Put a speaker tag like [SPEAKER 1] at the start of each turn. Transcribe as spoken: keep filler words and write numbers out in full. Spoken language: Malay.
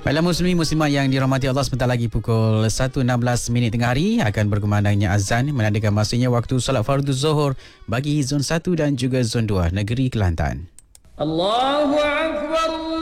[SPEAKER 1] Baiklah Muslimin Muslimat yang dirahmati Allah, sebentar lagi pukul satu enam belas minit tengah hari akan berkumandangnya azan, menandakan masanya waktu solat fardu zuhur bagi zon satu dan juga zon dua negeri Kelantan.
[SPEAKER 2] Allahu Akbar.